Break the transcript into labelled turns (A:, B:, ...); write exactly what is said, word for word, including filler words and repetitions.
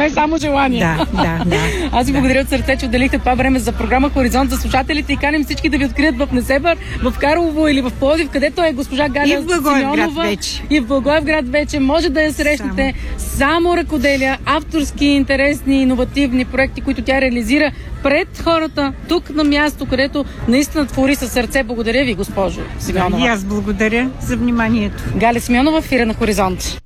A: не само желание.
B: Да, да, да.
A: Аз ви
B: да.
A: благодаря от сърце, че отделихте това време за програма Хоризонт за слушателите и каним всички да ви открият в Несебър, в Карлово или в Пловдив, където е госпожа Галя
B: И в Благоевград
A: Симеонова.
B: вече.
A: И в Благоевград вече. Може да я срещнете. Само, само ръкоделия, авторски, интересни, иновативни проекти, които тя реализира пред хората, тук на място, където наистина твори със сърце. Благодаря ви, госпожо Симеонова.
B: Да, и аз благодаря за вниманието.
A: Галя Симеонова в ефира на Хоризонт.